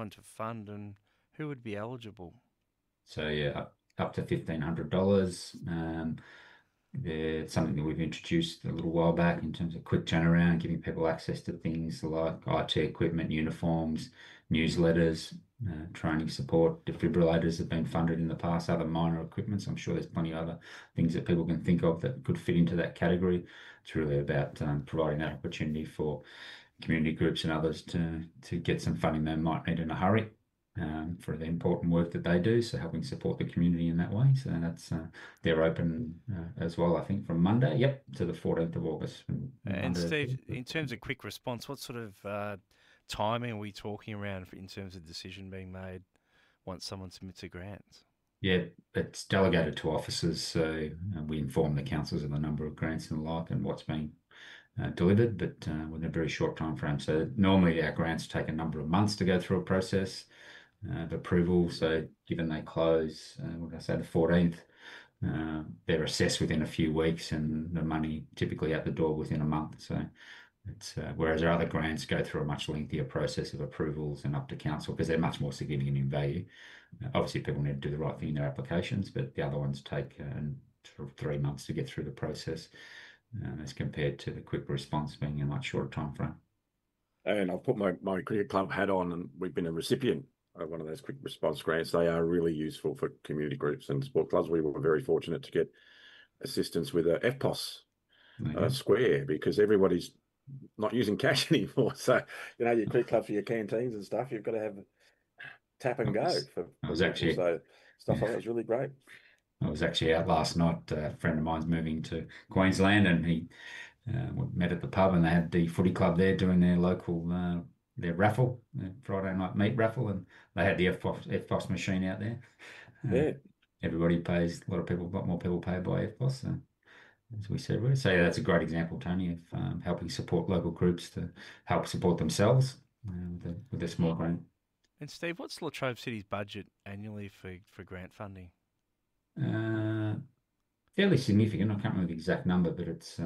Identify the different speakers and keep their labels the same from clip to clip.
Speaker 1: someone to fund, and who would be eligible?
Speaker 2: So yeah, up to $1,500. It's something that we've introduced a little while back in terms of quick turnaround, giving people access to things like IT equipment, uniforms, newsletters, training support. Defibrillators have been funded in the past, other minor equipments. I'm sure there's plenty of other things that people can think of that could fit into that category. It's really about providing that opportunity for community groups and others to get some funding they might need in a hurry for the important work that they do. So helping support the community in that way. So that's they're open as well, I think, from Monday, yep, to the 14th of August.
Speaker 1: And
Speaker 2: Monday.
Speaker 1: Steve, in terms of quick response, what sort of timing are we talking around in terms of decision being made once someone submits a grant?
Speaker 2: Yeah, it's delegated to officers, so we inform the councils of the number of grants and the like and what's being delivered, but within a very short time frame. So normally our grants take a number of months to go through a process of approval. So given they close, what did I say, the 14th, they're assessed within a few weeks and the money typically out the door within a month. So it's whereas our other grants go through a much lengthier process of approvals and up to council because they're much more significant in value. Obviously, people need to do the right thing in their applications, but the other ones take sort of 3 months to get through the process, as compared to the quick response being a much shorter time frame.
Speaker 3: And I've put my cricket club hat on, and we've been a recipient of one of those quick response grants. They are really useful for community groups and sport clubs. We were very fortunate to get assistance with a FPOS
Speaker 2: Okay.
Speaker 3: square because everybody's not using cash anymore. So, your cricket clubs for your canteens and stuff, you've got to have tap
Speaker 2: I
Speaker 3: and go
Speaker 2: was, I
Speaker 3: for
Speaker 2: was
Speaker 3: people.
Speaker 2: actually,
Speaker 3: So stuff like
Speaker 2: yeah,
Speaker 3: that was really great.
Speaker 2: I was actually out last night. A friend of mine's moving to Queensland, and he we met at the pub, and they had the footy club there doing their local their raffle, their Friday night meat raffle, and they had the FPOS machine out there. Uh,
Speaker 3: Yeah.
Speaker 2: Everybody pays. A lot of people, a lot more people pay by FPOS. So, as we said, really. So yeah, that's a great example, Tony, of helping support local groups to help support themselves with a small grant.
Speaker 1: And Steve, what's Latrobe City's budget annually for grant funding?
Speaker 2: Uh, Fairly significant. I can't remember the exact number, but it's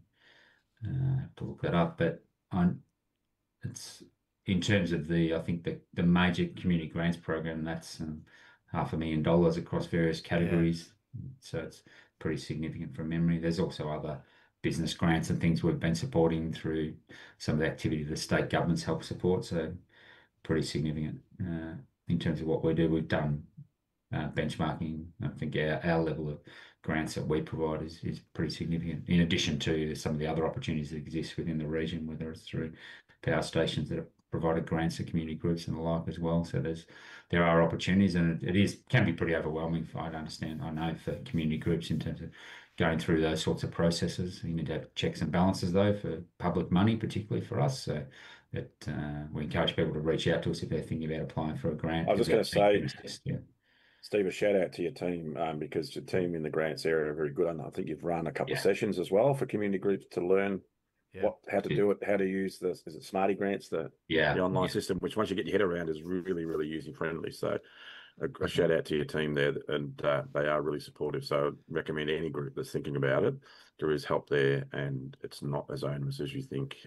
Speaker 2: I have to look that up. But on it's in terms of I think the major community grants program, that's $500,000 across various
Speaker 1: Yeah.
Speaker 2: categories. So it's pretty significant from memory. There's also other business grants and things we've been supporting through some of the activity the state governments help support. So pretty significant in terms of what we do. We've done benchmarking. I think our level of grants that we provide is pretty significant, in addition to some of the other opportunities that exist within the region, whether it's through power stations that have provided grants to community groups and the like as well. So there are opportunities, and it can be pretty overwhelming. I understand. I know for community groups in terms of going through those sorts of processes, you need to have checks and balances though for public money, particularly for us. So that we encourage people to reach out to us if they're thinking about applying for a grant
Speaker 3: I was
Speaker 2: because
Speaker 3: just
Speaker 2: we
Speaker 3: going to
Speaker 2: have been
Speaker 3: say,
Speaker 2: assessed. Yeah.
Speaker 3: Steve, a shout out to your team because your team in the grants area are very good. And I think you've run a couple of
Speaker 2: Yeah.
Speaker 3: sessions as well for community groups to learn
Speaker 1: Yeah.
Speaker 3: how to do it, how to use is it Smarty Grants, the
Speaker 2: Yeah,
Speaker 3: online
Speaker 2: yeah,
Speaker 3: system, which once you get your head around is really, really user friendly. So a
Speaker 2: yeah.
Speaker 3: shout out to your team there, and they are really supportive. So I'd recommend any group that's thinking about it. There is help there, and it's not as onerous as you think.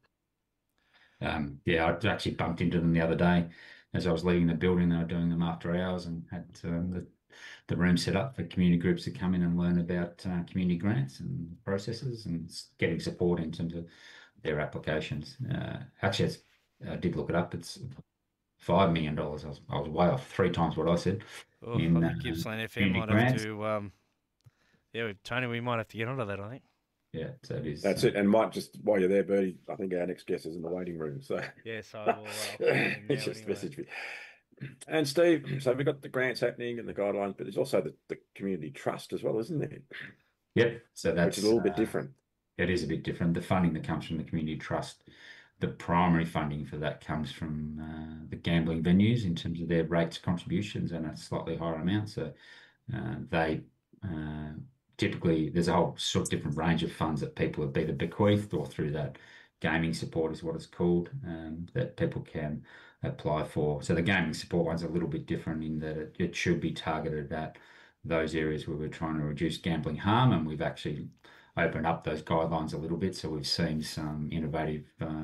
Speaker 2: Yeah, I actually bumped into them the other day as I was leaving the building. They were doing them after hours and had the room set up for community groups to come in and learn about community grants and processes and getting support in terms of their applications. Actually, I did look it up. It's $5 million. I was way off, three times what I said
Speaker 1: Oh, I
Speaker 2: in
Speaker 1: think Gippsland FM
Speaker 2: community
Speaker 1: might have
Speaker 2: grants.
Speaker 1: to. Yeah, Tony, we might have to get onto that. I think.
Speaker 2: Yeah, so it is.
Speaker 3: That's it. And Mike, just while you're there, Bertie, I think our next guest is in the waiting room. So
Speaker 1: Yes, I will. I'll phone him
Speaker 3: it's
Speaker 1: now
Speaker 3: just
Speaker 1: anyway.
Speaker 3: message me. And Steve, so we've got the grants happening and the guidelines, but there's also the community trust as well, isn't there?
Speaker 2: Yep. So
Speaker 3: Which is a
Speaker 2: that's
Speaker 3: little bit different.
Speaker 2: it is a bit different. The funding that comes from the community trust, the primary funding for that comes from the gambling venues in terms of their rates contributions and a slightly higher amount. So they uh, typically there's a whole sort of different range of funds that people have either bequeathed or through that gaming support is what it's called, that people can apply for. So the gaming support one's a little bit different in that it should be targeted at those areas where we're trying to reduce gambling harm, and we've actually opened up those guidelines a little bit. So we've seen some innovative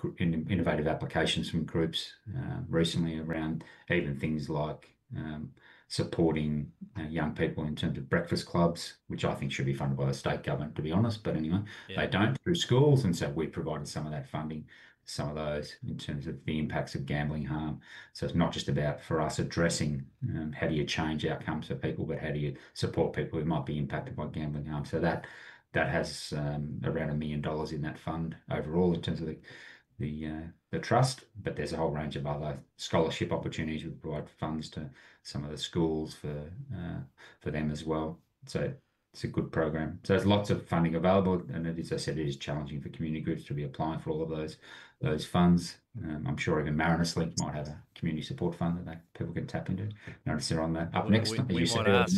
Speaker 2: innovative applications from groups recently around even things like supporting young people in terms of breakfast clubs, which I think should be funded by the state government, to be honest. But anyway, they don't through schools, and so we provided some of that funding, some of those in terms of the impacts of gambling harm. So it's not just about for us addressing how do you change outcomes for people, but how do you support people who might be impacted by gambling harm. So that has around $1 million in that fund overall in terms of the trust, but there's a whole range of other scholarship opportunities. We provide funds to some of the schools for them as well. So it's a good program. So there's lots of funding available, and as I said, it is challenging for community groups to be applying for all of those funds. I'm sure even Marinus Link might have a community support fund that people can tap into. Notice they're on that up next.
Speaker 1: We might ask.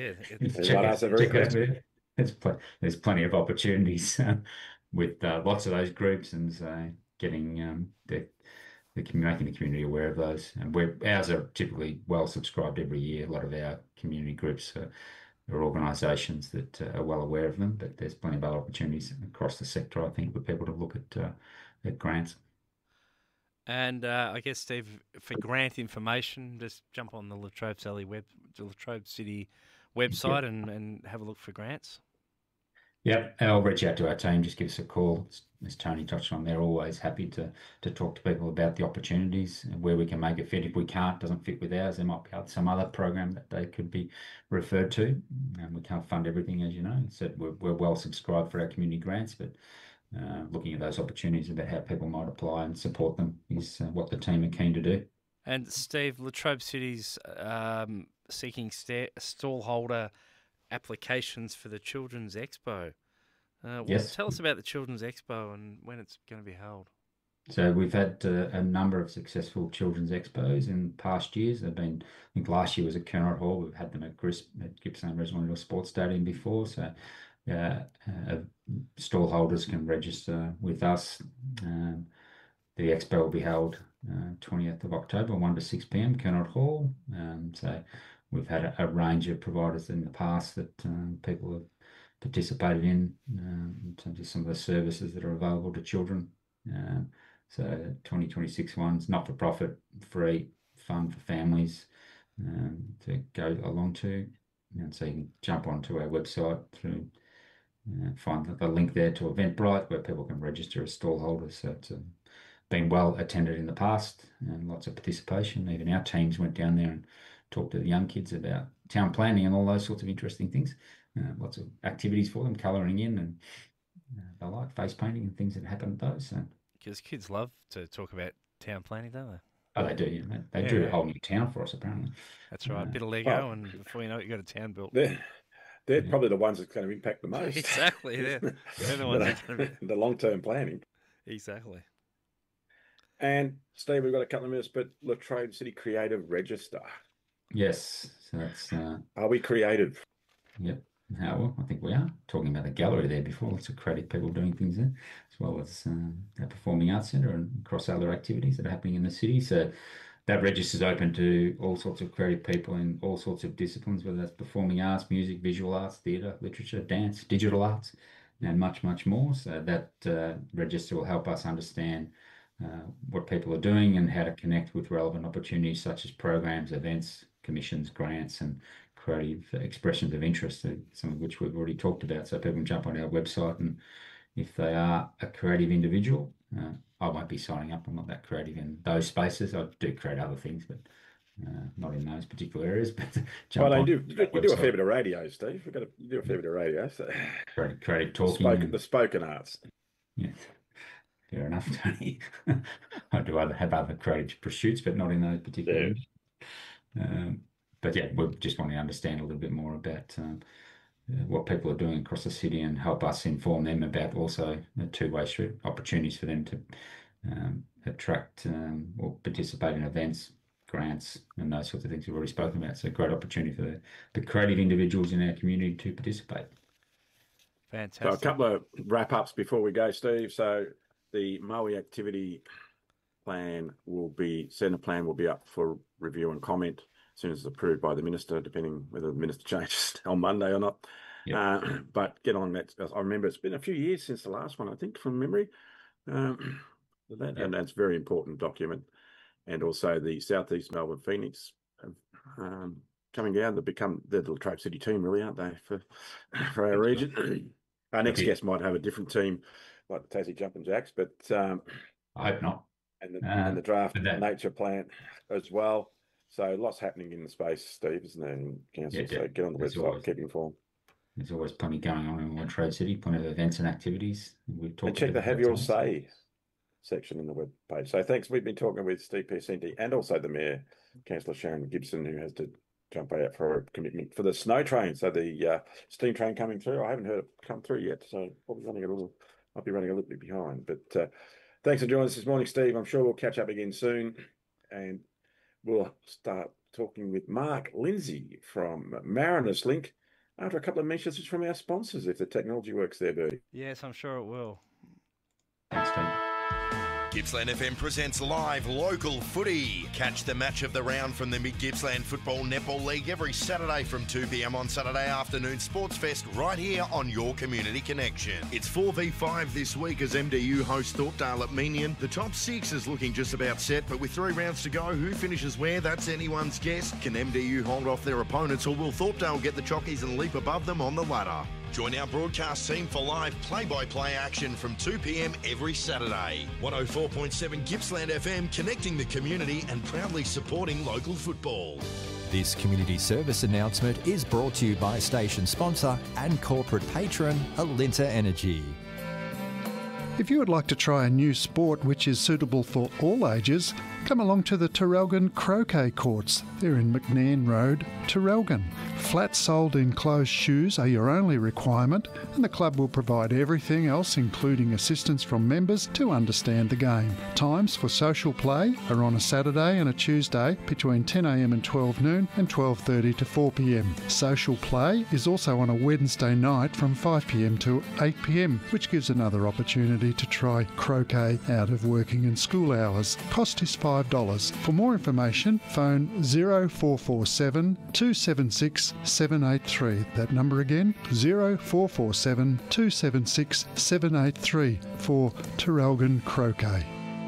Speaker 2: There's plenty of opportunities with lots of those groups, and so getting making the community aware of those. And ours are typically well subscribed every year. A lot of our community groups are organisations that are well aware of them, but there's plenty of other opportunities across the sector, I think, for people to look at grants.
Speaker 1: And I guess, Steve, for grant information, just jump on the Latrobe City website and have a look for grants.
Speaker 2: Yeah, I'll reach out to our team. Just give us a call. As Tony touched on, they're always happy to talk to people about the opportunities and where we can make it fit. If we can't, doesn't fit with ours, there might be some other program that they could be referred to. And we can't fund everything, as you know. So we're well subscribed for our community grants, but looking at those opportunities about how people might apply and support them is what the team are keen to do.
Speaker 1: And Steve, Latrobe City's seeking stallholder applications for the Children's Expo.
Speaker 2: Yes.
Speaker 1: Tell us about the Children's Expo and when it's going to be held.
Speaker 2: So we've had a number of successful children's expos in past years. They've been, I think last year was at Kernot Hall. We've had them at Gippsland Residential Sports Stadium before. So stallholders can register with us. The expo will be held 20th of October, 1 to 6 p.m, Kernot Hall. So we've had a range of providers in the past that people have participated in terms of some of the services that are available to children. So 2026 one's not-for-profit, free, fun for families to go along to. And so you can jump onto our website through find the link there to Eventbrite where people can register as stallholders. So it's been well attended in the past and lots of participation. Even our teams went down there and talked to the young kids about town planning and all those sorts of interesting things. Lots of activities for them, colouring in, and they like face painting and things that happen at those. So.
Speaker 1: Because kids love to talk about town planning, don't they?
Speaker 2: Oh, they do. Yeah. They drew a whole new town for us, apparently.
Speaker 1: That's right. A bit of Lego, and before you know it, you got a town built.
Speaker 3: They're probably the ones that's going to impact the most.
Speaker 1: Exactly. They're the ones that's going to be
Speaker 3: the long-term planning.
Speaker 1: Exactly.
Speaker 3: And Steve, we've got a couple of minutes, but Latrobe City Creative Register.
Speaker 2: Yes. So that's.
Speaker 3: Are we creative?
Speaker 2: Yep. Well, I think we are. Talking about the gallery there before, lots of creative people doing things there, as well as our Performing Arts Centre and across other activities that are happening in the city. So that register is open to all sorts of creative people in all sorts of disciplines, whether that's performing arts, music, visual arts, theatre, literature, dance, digital arts, and much, much more. So that register will help us understand what people are doing and how to connect with relevant opportunities such as programs, events, commissions, grants, and creative expressions of interest, some of which we've already talked about. So people can jump on our website, and if they are a creative individual, I won't be signing up. I'm not that creative in those spaces. I do create other things, but not in those particular areas. But
Speaker 3: you do a fair bit of radio, Steve. You do a fair bit of radio. So.
Speaker 2: Creative talking.
Speaker 3: The spoken arts.
Speaker 2: Yeah. Fair enough, Tony. I do have other creative pursuits, but not in those particular areas. But yeah, we just want to understand a little bit more about what people are doing across the city and help us inform them about also the two-way street opportunities for them to attract or participate in events, grants, and those sorts of things we've already spoken about. So great opportunity for the creative individuals in our community to participate.
Speaker 1: Fantastic.
Speaker 3: So a couple of wrap-ups before we go, Steve. So the Maui activity centre plan will be up for review and comment as soon as it's approved by the minister, depending whether the minister changes on Monday or not. Yep. But get on that. I remember it's been a few years since the last one, I think, from memory. The of that, and that's a very important document. And also the Southeast Melbourne Phoenix coming down. They're the Latrobe City team, really, aren't they, for our region? Our next guest might have a different team, like the Tassie Jumping Jacks, but
Speaker 2: I hope not.
Speaker 3: And the draft nature plant as well. So lots happening in the space, Steve, isn't there? In council, so get on the website, keep informed.
Speaker 2: There's always plenty going on in Latrobe City, plenty of events and activities.
Speaker 3: And check the Have Your Say section in the web page. So thanks. We've been talking with Steve Piacenti and also the Mayor, Councillor Sharon Gibson, who has to jump out for a commitment for the snow train. So the steam train coming through. I haven't heard it come through yet, so I'll be running a little bit behind. But thanks for joining us this morning, Steve. I'm sure we'll catch up again soon, and we'll start talking with Mark Lindsay from Mariners Link after a couple of messages from our sponsors, if the technology works there, Bertie.
Speaker 1: Yes, I'm sure it will.
Speaker 2: Thanks, Steve.
Speaker 4: Gippsland FM presents live local footy. Catch the match of the round from the Mid-Gippsland Football Netball League every Saturday from 2 p.m. on Saturday afternoon Sports Fest right here on your Community Connection. It's 4v5 this week as MDU host Thorpedale at Meenian. The top six is looking just about set, but with 3 rounds to go, who finishes where, that's anyone's guess. Can MDU hold off their opponents, or will Thorpedale get the chockies and leap above them on the ladder? Join our broadcast team for live play-by-play action from 2 p.m. every Saturday. 104.7 Gippsland FM, connecting the community and proudly supporting local football.
Speaker 5: This community service announcement is brought to you by station sponsor and corporate patron Alinta Energy.
Speaker 6: If you would like to try a new sport which is suitable for all ages, come along to the Terrelgan Croquet Courts. They're in McNairn Road, Terrelgan. Flat-soled enclosed shoes are your only requirement, and the club will provide everything else, including assistance from members, to understand the game. Times for social play are on a Saturday and a Tuesday between 10 a.m. and 12 noon and 12:30 to 4 p.m. Social play is also on a Wednesday night from 5 p.m. to 8 p.m, which gives another opportunity to try croquet out of working and school hours. Cost is $5. For more information, phone 0447 276 783. That number again, 0447 276 783 for Terrelgan Croquet.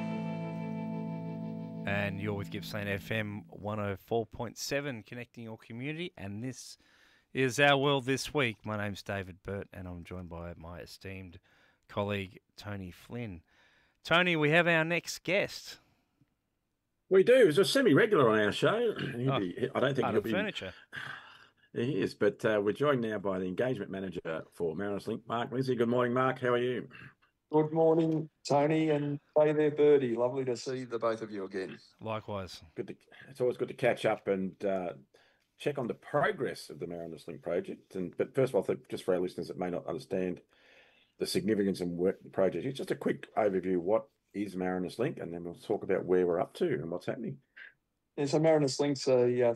Speaker 1: And you're with Gippsland FM 104.7, connecting your community, and this is Our World This Week. My name's David Burt, and I'm joined by my esteemed colleague Tony Flynn. Tony, we have our next guest.
Speaker 3: We do. He's a semi-regular on our show. I don't think he'll be
Speaker 1: furniture.
Speaker 3: He is, but we're joined now by the engagement manager for Mariners Link, Mark Lindsay. Good morning, Mark. How are you?
Speaker 7: Good morning, Tony, and hey there, Birdie. Lovely to see the both of you again.
Speaker 1: Likewise.
Speaker 3: It's always good to catch up and check on the progress of the Mariners Link project. But first of all, just for our listeners that may not understand the significance and work the project, it's just a quick overview. What is Mariners Link? And then we'll talk about where we're up to and what's happening.
Speaker 7: Yeah, so Mariners Link's a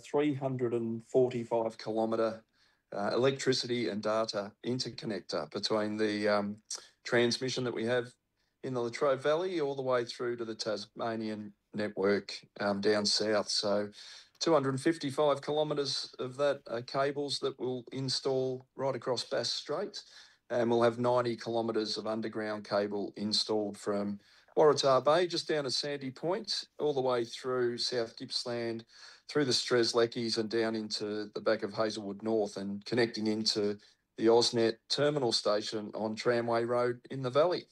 Speaker 7: 345 kilometre electricity and data interconnector between the transmission that we have in the Latrobe Valley all the way through to the Tasmanian network down south. So 255 kilometres of that are cables that we'll install right across Bass Strait, and we'll have 90 kilometres of underground cable installed from Waratah Bay, just down at Sandy Point, all the way through South Gippsland, through the Strzelecki's and down into the back of Hazelwood North, and connecting into the AusNet terminal station on Tramway Road in the Valley.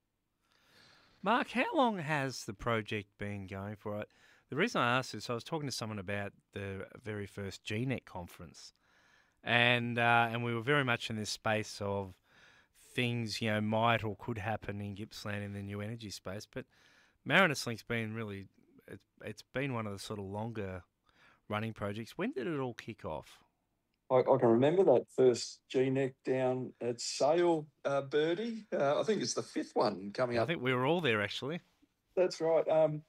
Speaker 1: Mark, how long has the project been going for? The reason I asked is I was talking to someone about the very first GNet conference, and we were very much in this space of things, might or could happen in Gippsland in the new energy space. But Mariners Link's been really, it's been one of the sort of longer running projects. When did it all kick off?
Speaker 7: I can remember that first GNet down at Sale, Birdie. I think it's the 5th one coming up.
Speaker 1: I think we were all there, actually.
Speaker 7: That's right.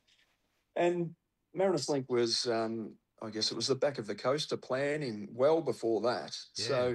Speaker 7: And Mariners Link was, I guess it was the back of the coaster planning well before that. Yeah. So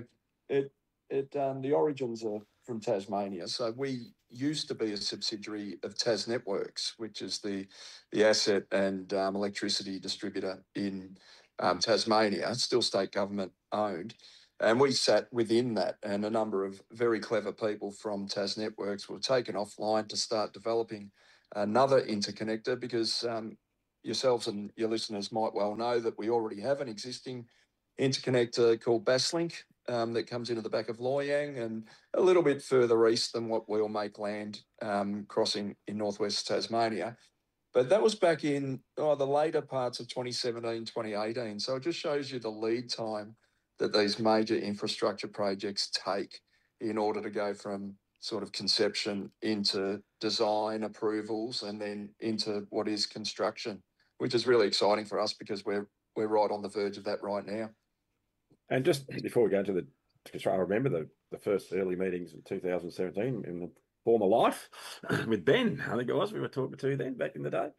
Speaker 7: the origins are from Tasmania. So we used to be a subsidiary of Tas Networks, which is the asset and electricity distributor in Tasmania. It's still state government owned. And we sat within that, and a number of very clever people from Tas Networks were taken offline to start developing another interconnector, because yourselves and your listeners might well know that we already have an existing interconnector called Basslink that comes into the back of Loy Yang and a little bit further east than what we'll make land crossing in northwest Tasmania. But that was back in the later parts of 2017, 2018. So it just shows you the lead time that these major infrastructure projects take in order to go from sort of conception into design approvals and then into what is construction, which is really exciting for us because we're right on the verge of that right now.
Speaker 3: And just before we go into the construction, I remember the first early meetings in 2017 in the former life with Ben, I think it was, we were talking to then back in the day.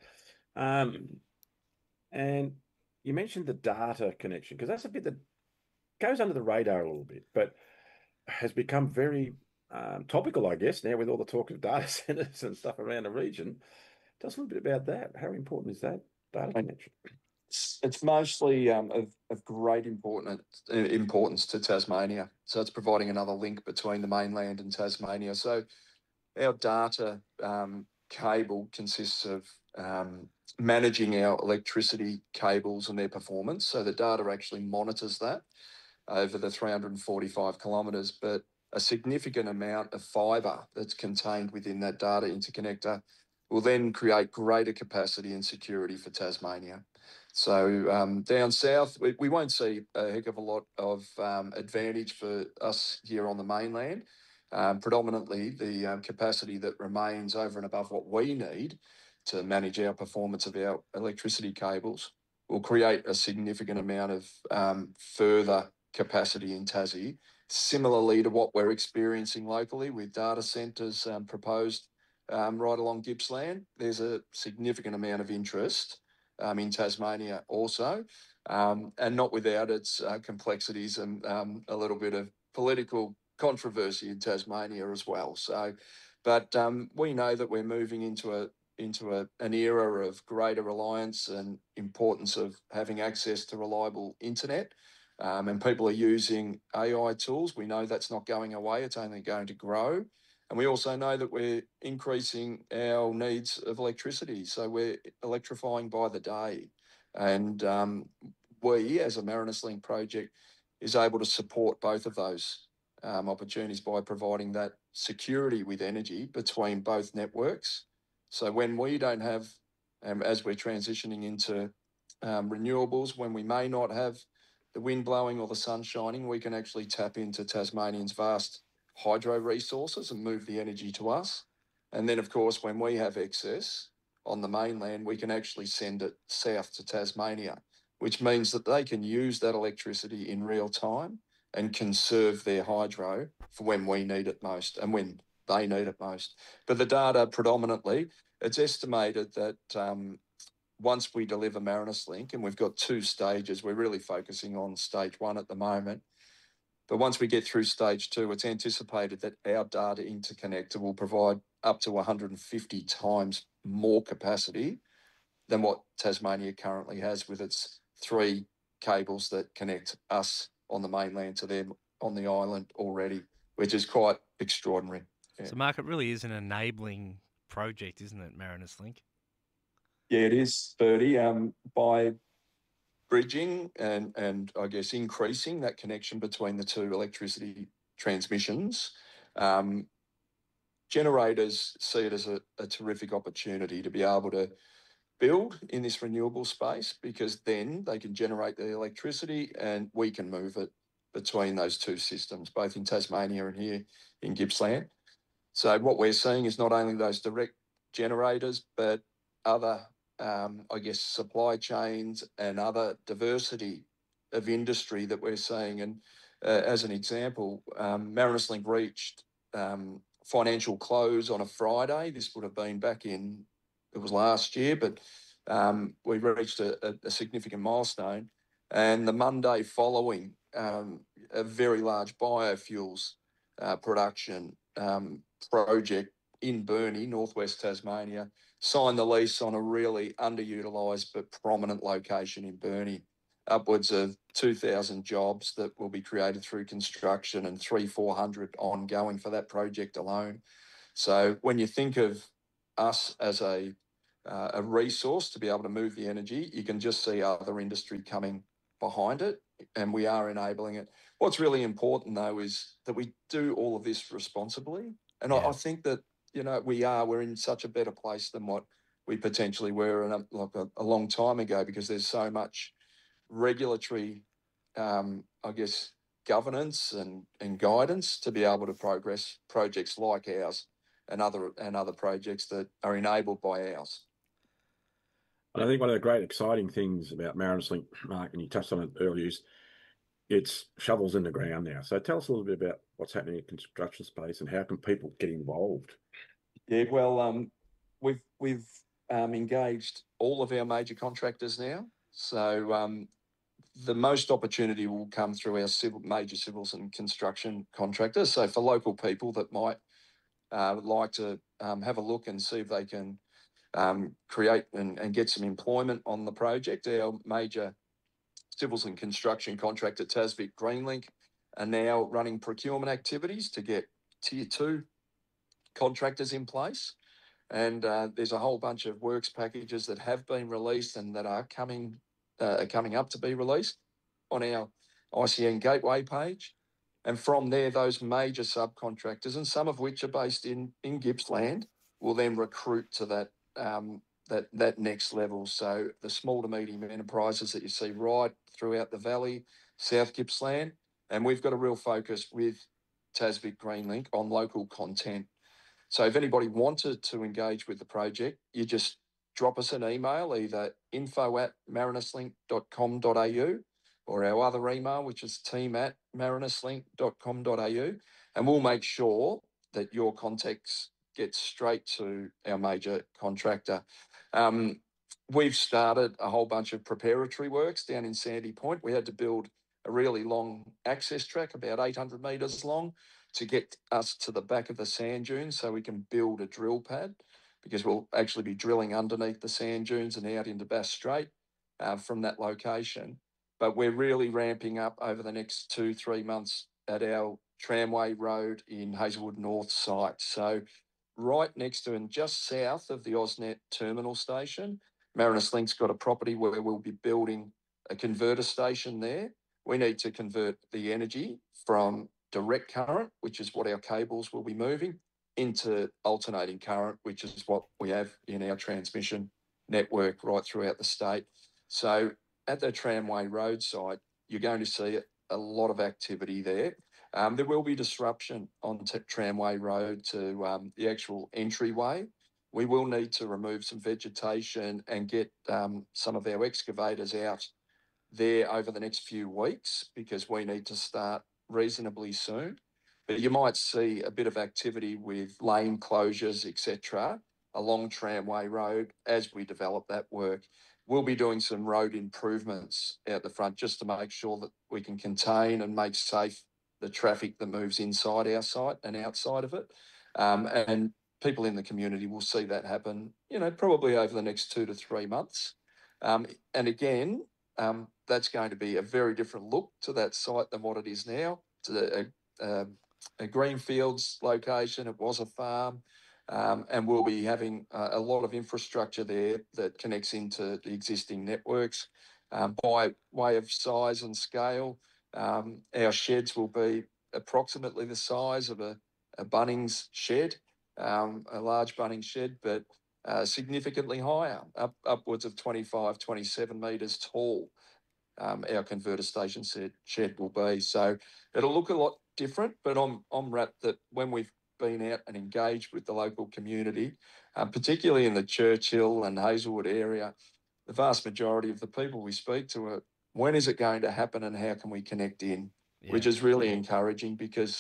Speaker 3: And you mentioned the data connection, because that's a bit that goes under the radar a little bit, but has become very topical, I guess, now with all the talk of data centers and stuff around the region. Tell us a little bit about that. How important is that data connection?
Speaker 7: It's mostly of great importance to Tasmania. So it's providing another link between the mainland and Tasmania. So our data cable consists of managing our electricity cables and their performance. So the data actually monitors that over the 345 kilometres, but a significant amount of fibre that's contained within that data interconnector will then create greater capacity and security for Tasmania. So down south, we won't see a heck of a lot of advantage for us here on the mainland. Predominantly, the capacity that remains over and above what we need to manage our performance of our electricity cables will create a significant amount of further capacity in Tassie, similarly to what we're experiencing locally with data centres proposed right along Gippsland. There's a significant amount of interest in Tasmania also, and not without its complexities and a little bit of political controversy in Tasmania as well. So, but we know that we're moving into an era of greater reliance and importance of having access to reliable internet, and people are using AI tools. We know that's not going away, it's only going to grow. And we also know that we're increasing our needs of electricity. So we're electrifying by the day. And we, as a Marinus Link project, is able to support both of those opportunities by providing that security with energy between both networks. So when we don't have, as we're transitioning into renewables, when we may not have the wind blowing or the sun shining, we can actually tap into Tasmanians' vast hydro resources and move the energy to us. And then, of course, when we have excess on the mainland, we can actually send it south to Tasmania, which means that they can use that electricity in real time and conserve their hydro for when we need it most and when they need it most. But the data predominantly, it's estimated that once we deliver Marinus Link, and we've got 2 stages, we're really focusing on stage 1 at the moment, but once we get through stage 2, it's anticipated that our data interconnector will provide up to 150 times more capacity than what Tasmania currently has with its 3 cables that connect us on the mainland to them on the island already, which is quite extraordinary. Yeah.
Speaker 1: So, Mark, it really is an enabling project, isn't it, Marinus Link?
Speaker 7: Yeah, it is, Bertie. By bridging and I guess increasing that connection between the 2 electricity transmissions, generators see it as a terrific opportunity to be able to build in this renewable space, because then they can generate the electricity and we can move it between those 2 systems, both in Tasmania and here in Gippsland. So what we're seeing is not only those direct generators, but other I guess, supply chains and other diversity of industry that we're seeing. And as an example, Marinus Link reached financial close on a Friday. This would have been it was last year, but we reached a significant milestone. And the Monday following, a very large biofuels production project in Burnie, northwest Tasmania, signed the lease on a really underutilised but prominent location in Burnie. Upwards of 2,000 jobs that will be created through construction and 300-400 ongoing for that project alone. So when you think of us as a resource to be able to move the energy. You can just see other industry coming behind it, and we are enabling it. What's really important, though, is that we do all of this responsibly. And I think that, we're in such a better place than what we potentially were a long time ago, because there's so much regulatory, governance and guidance to be able to progress projects like ours and other projects that are enabled by ours.
Speaker 3: And I think one of the great exciting things about Marinus Link, Mark, and you touched on it earlier, is it's shovels in the ground now. So tell us a little bit about what's happening in the construction space and how can people get involved?
Speaker 7: Yeah, well, we've engaged all of our major contractors now. So the most opportunity will come through our major civils and construction contractors. So for local people that might like to have a look and see if they can create and get some employment on the project, our major civils and construction contractor, Tasvic Greenlink, are now running procurement activities to get tier 2 contractors in place. And there's a whole bunch of works packages that have been released and that are coming up to be released on our ICN Gateway page. And from there, those major subcontractors, and some of which are based in Gippsland, will then recruit to that next level. So the small to medium enterprises that you see right throughout the valley, South Gippsland, and we've got a real focus with Tasvic Greenlink on local content. So if anybody wanted to engage with the project, you just drop us an email, either info@marinuslink.com.au or our other email, which is team@marinuslink.com.au, and we'll make sure that your contacts get straight to our major contractor. We've started a whole bunch of preparatory works down in Sandy Point. We had to build a really long access track, about 800 metres long, to get us to the back of the sand dunes so we can build a drill pad, because we'll actually be drilling underneath the sand dunes and out into Bass Strait from that location. But we're really ramping up over the next 2-3 months at our Tramway Road in Hazelwood North site. So right next to and just south of the AusNet terminal station, Marinus Link's got a property where we'll be building a converter station there. We need to convert the energy from direct current, which is what our cables will be moving, into alternating current, which is what we have in our transmission network right throughout the state. So at the Tramway Road site, you're going to see a lot of activity there. There will be disruption on Tramway Road to the actual entryway. We will need to remove some vegetation and get some of our excavators out there over the next few weeks, because we need to start reasonably soon. But you might see a bit of activity with lane closures, etc., along Tramway Road as we develop that work. We'll be doing some road improvements out the front just to make sure that we can contain and make safe the traffic that moves inside our site and outside of it. And people in the community will see that happen, probably over the next 2 to 3 months. And again, that's going to be a very different look to that site than what it is now. It's a greenfields location. It was a farm. And we'll be having a lot of infrastructure there that connects into the existing networks. By way of size and scale, our sheds will be approximately the size of a Bunnings shed, a large Bunnings shed, but significantly higher, upwards of 25, 27 metres tall. Our converter station shed will be. So it'll look a lot different, but I'm wrapped that when we've been out and engaged with the local community, particularly in the Churchill and Hazelwood area, the vast majority of the people we speak to are, when is it going to happen and how can we connect in? Yeah. Which is really encouraging, because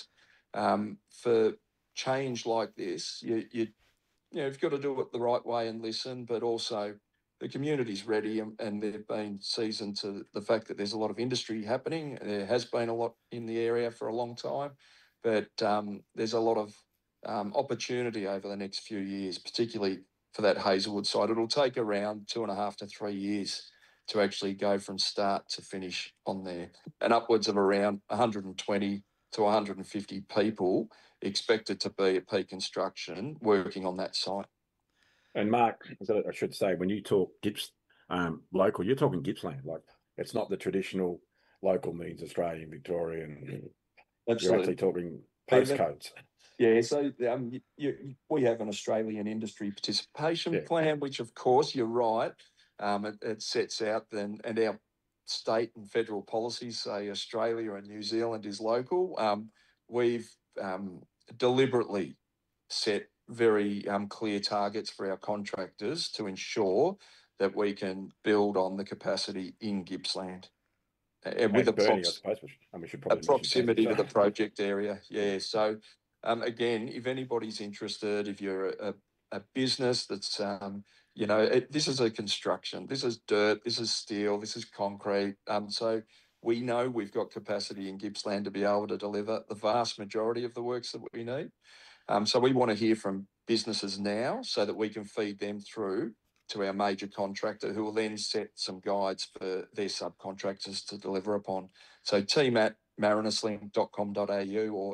Speaker 7: for change like this, you've got to do it the right way and listen, but also the community's ready and they've been seasoned to the fact that there's a lot of industry happening. There has been a lot in the area for a long time, but there's a lot of opportunity over the next few years, particularly for that Hazelwood site. It'll take around 2.5 to 3 years to actually go from start to finish on there, and upwards of around 120 to 150 people expected to be at peak construction working on that site.
Speaker 3: And Mark, I should say, when you talk local, you're talking Gippsland. Like, it's not the traditional local means Australian, Victorian.
Speaker 7: Absolutely.
Speaker 3: You're actually talking postcodes.
Speaker 7: Yeah, so we have an Australian industry participation plan, which, of course, you're right. It sets out and our state and federal policies say Australia and New Zealand is local. We've deliberately set very clear targets for our contractors to ensure that we can build on the capacity in Gippsland. With
Speaker 3: Burnie, I suppose, and we should probably
Speaker 7: proximity to the project area. Yeah. So again, if anybody's interested, if you're a business that's this is a construction, this is dirt, this is steel, this is concrete. So we know we've got capacity in Gippsland to be able to deliver the vast majority of the works that we need. So we want to hear from businesses now so that we can feed them through to our major contractor, who will then set some guides for their subcontractors to deliver upon. So team@marinerslink.com.au or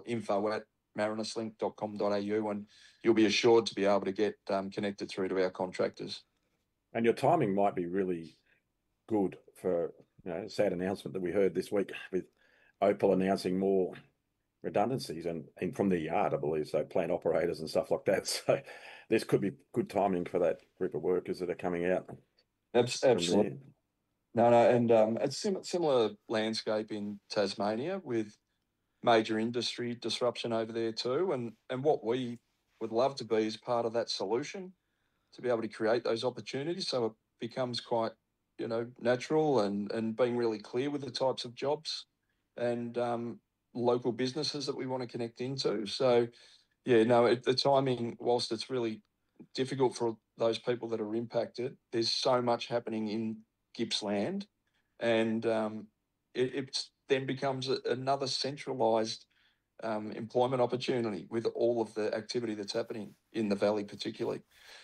Speaker 7: info@marinerslink.com.au, and you'll be assured to be able to get connected through to our contractors.
Speaker 3: And your timing might be really good for a sad announcement that we heard this week with Opal announcing more redundancies and from the yard, I believe, so plant operators and stuff like that. So this could be good timing for that group of workers that are coming out.
Speaker 7: Absolutely. No, and it's similar landscape in Tasmania with major industry disruption over there too. And what we would love to be is part of that solution to be able to create those opportunities, so it becomes quite natural and being really clear with the types of jobs and local businesses that we want to connect into. So, the timing, whilst it's really difficult for those people that are impacted, there's so much happening in Gippsland, and it then becomes another centralised employment opportunity with all of the activity that's happening in the valley particularly.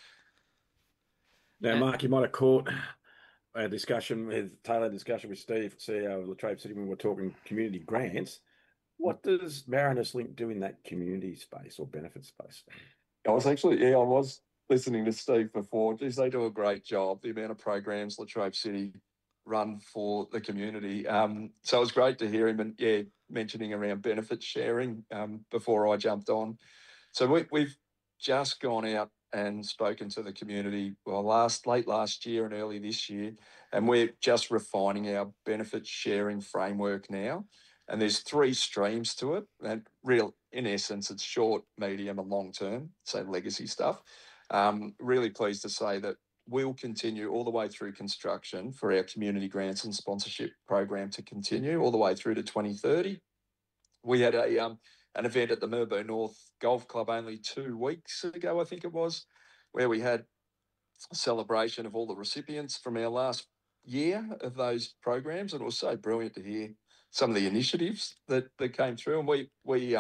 Speaker 3: Now, Mark, you might have caught a discussion with Steve, CEO of Latrobe City, when we were talking community grants. What does Mariners Link do in that community space or benefit space?
Speaker 7: I was listening to Steve before. Geez, they do a great job. The amount of programs Latrobe City run for the community. So it was great to hear him mentioning around benefit sharing before I jumped on. So we've just gone out and spoken to the community late last year and early this year, and we're just refining our benefit sharing framework now. And there's 3 streams to it, and in essence, it's short, medium, and long term, so legacy stuff. Really pleased to say that we'll continue all the way through construction for our community grants and sponsorship program to continue all the way through to 2030. We had an event at the Mirbo North Golf Club only 2 weeks ago, I think it was, where we had a celebration of all the recipients from our last year of those programs, and it was so brilliant to hear some of the initiatives that came through, and we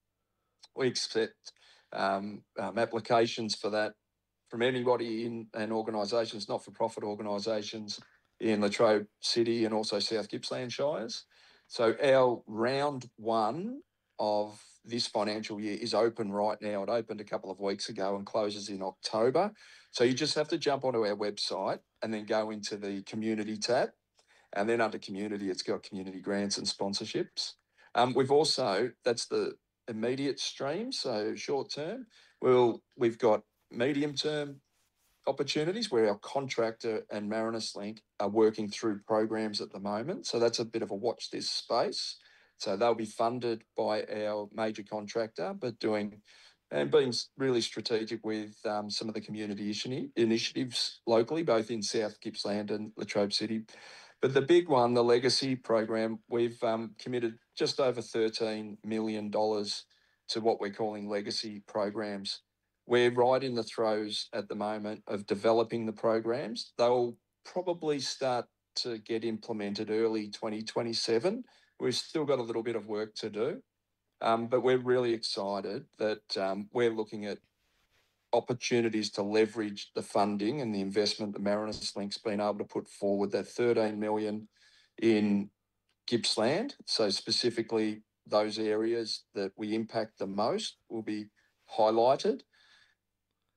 Speaker 7: accept applications for that from anybody in organisations, not-for-profit organisations in Latrobe City and also South Gippsland Shires. So our round 1 of this financial year is open right now. It opened a couple of weeks ago and closes in October. So you just have to jump onto our website and then go into the community tab. And then under community, it's got community grants and sponsorships. We've also, that's the immediate stream, so short term. We've got medium term opportunities where our contractor and Mariners Link are working through programs at the moment. So that's a bit of a watch this space. So they'll be funded by our major contractor, but being really strategic with some of the community initiatives locally, both in South Gippsland and Latrobe City. But the big one, the legacy program, we've committed just over $13 million to what we're calling legacy programs. We're right in the throes at the moment of developing the programs. They'll probably start to get implemented early 2027. We've still got a little bit of work to do, but we're really excited that we're looking at opportunities to leverage the funding and the investment that Mariners Link's been able to put forward, that $13 million in Gippsland. So specifically those areas that we impact the most will be highlighted.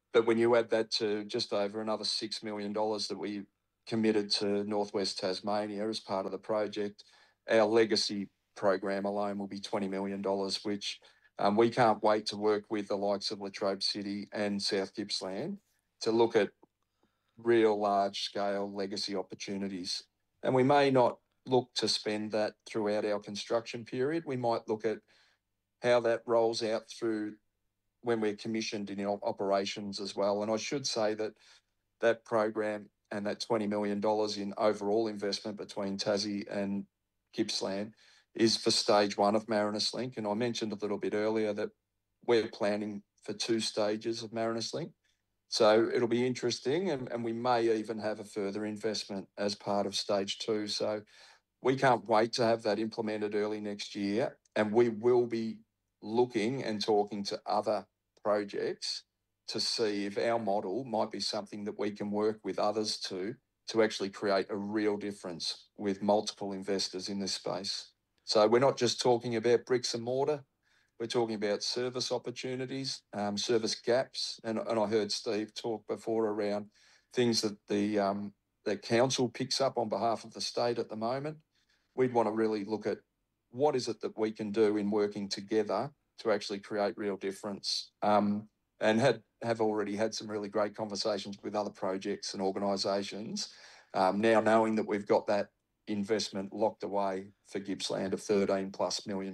Speaker 7: But when you add that to just over another $6 million that we committed to Northwest Tasmania as part of the project, our legacy program alone will be $20 million, which we can't wait to work with the likes of Latrobe City and South Gippsland to look at real large-scale legacy opportunities. And we may not look to spend that throughout our construction period. We might look at how that rolls out through when we're commissioned in our operations as well. And I should say that that program and that $20 million in overall investment between Tassie and Gippsland is for stage one of Marinus Link. And I mentioned a little bit earlier that we're planning for 2 stages of Marinus Link. So it'll be interesting, and we may even have a further investment as part of stage 2. So we can't wait to have that implemented early next year, and we will be looking and talking to other projects to see if our model might be something that we can work with others to actually create a real difference with multiple investors in this space. So we're not just talking about bricks and mortar. We're talking about service opportunities, service gaps, and I heard Steve talk before around things that the council picks up on behalf of the state at the moment. We'd want to really look at what is it that we can do in working together to actually create real difference, and have already had some really great conversations with other projects and organisations, now knowing that we've got that investment locked away for Gippsland of $13+ million.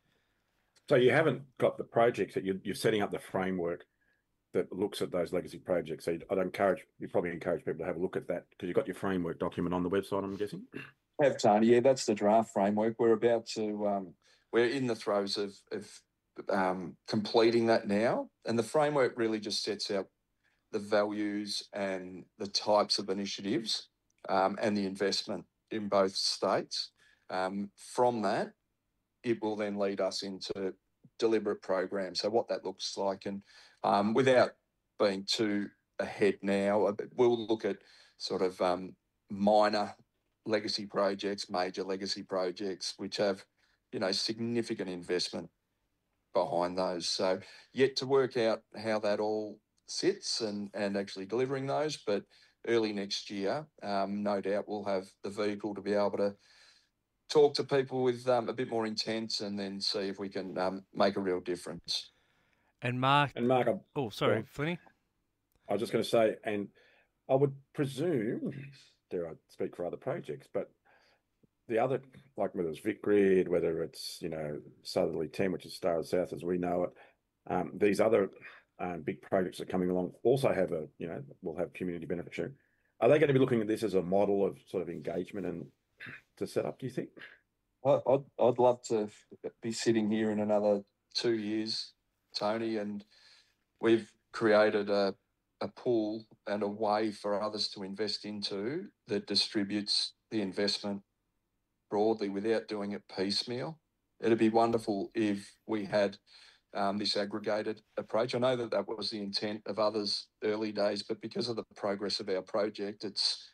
Speaker 3: So you haven't got the projects that you're setting up the framework that looks at those legacy projects. So you probably encourage people to have a look at that because you've got your framework document on the website, I'm guessing.
Speaker 7: Have, Tony. Yeah, that's the draft framework. We're about to, we're in the throes of completing that now. And the framework really just sets out the values and the types of initiatives and the investment in both states. From that, it will then lead us into deliberate programs. So what that looks like, and without being too ahead now, we'll look at sort of minor legacy projects, major legacy projects, which have, significant investment behind those. So yet to work out how that all sits and actually delivering those, but early next year, no doubt we'll have the vehicle to be able to talk to people with a bit more intent and then see if we can make a real difference.
Speaker 1: And Mark,
Speaker 3: sorry,
Speaker 1: Flinny.
Speaker 3: I was just going to say, and I would presume, dare I speak for other projects, but the other, like whether it's VicGrid, whether it's, Southerly 10, which is Star of the South as we know it, these other big projects that are coming along also have will have community benefit sharing. Are they going to be looking at this as a model of sort of engagement and to set up, do you think?
Speaker 7: I'd love to be sitting here in another 2 years, Tony, and we've created a pool and a way for others to invest into that distributes the investment broadly without doing it piecemeal. It'd be wonderful if we had this aggregated approach. I know that was the intent of others early days, but because of the progress of our project, it's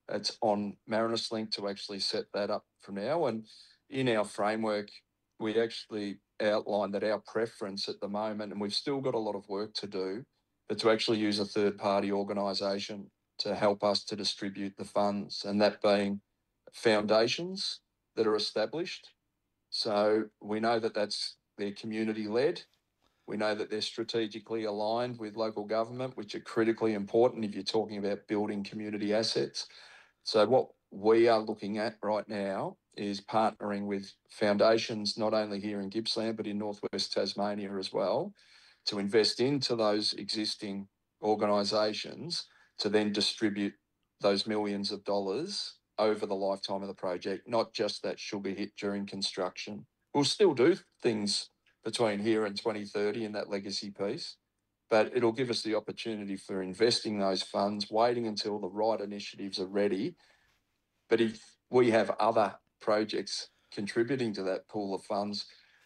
Speaker 7: on Marinus Link to actually set that up for now. And in our framework, we actually outlined that our preference at the moment, and we've still got a lot of work to do, but to actually use a third-party organisation to help us to distribute the funds, and that being foundations that are established. So we know that they're community-led. We know that they're strategically aligned with local government, which are critically important if you're talking about building community assets. So what we are looking at right now is partnering with foundations, not only here in Gippsland, but in Northwest Tasmania as well, to invest into those existing organisations to then distribute those millions of dollars over the lifetime of the project, not just that sugar hit during construction. We'll still do things between here and 2030 in that legacy piece, but it'll give us the opportunity for investing those funds, waiting until the right initiatives are ready. But if we have other projects contributing to that pool of funds,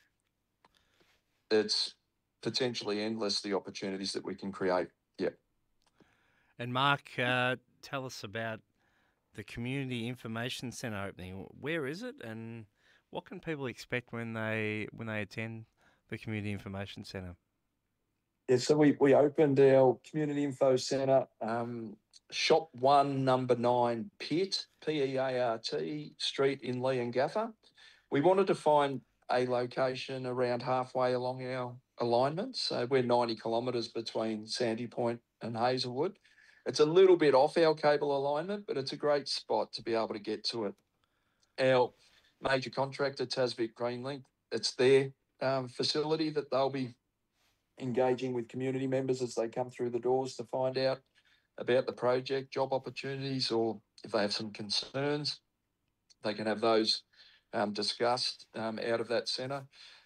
Speaker 7: it's potentially endless, the opportunities that we can create. Yeah.
Speaker 1: And Mark, tell us about the Community Information Centre opening. Where is it, and what can people expect when they attend the Community Information Centre?
Speaker 7: Yeah, so we opened our community info centre, Shop 1, number 9, Pitt, P-E-A-R-T, Street in Leongatha. We wanted to find a location around halfway along our alignment. So we're 90 kilometres between Sandy Point and Hazelwood. It's a little bit off our cable alignment, but it's a great spot to be able to get to it. Our major contractor, Tasvic Greenlink, it's their facility that they'll be engaging with community members as they come through the doors to find out about the project, job opportunities, or if they have some concerns, they can have those discussed out of that centre.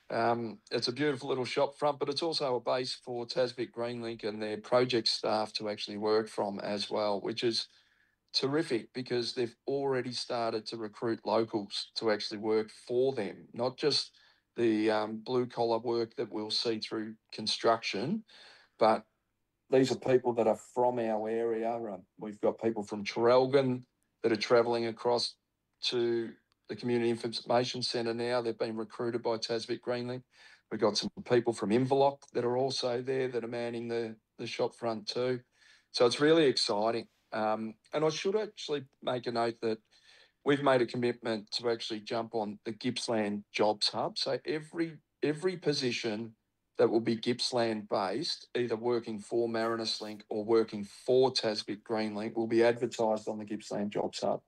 Speaker 7: It's a beautiful little shop front, but it's also a base for Tasvic Greenlink and their project staff to actually work from as well, which is terrific because they've already started to recruit locals to actually work for them, not just the blue collar work that we'll see through construction, but these are people that are from our area. We've got people from Traralgon that are travelling across to the Community Information Centre now. They've been recruited by Tasvic Greenlink. We've got some people from Inverloch that are also there that are manning the shop front too. So it's really exciting. And I should actually make a note that we've made a commitment to actually jump on the Gippsland Jobs Hub. So every position that will be Gippsland based, either working for Marinus Link or working for Tasvic Greenlink, will be advertised on the Gippsland Jobs Hub.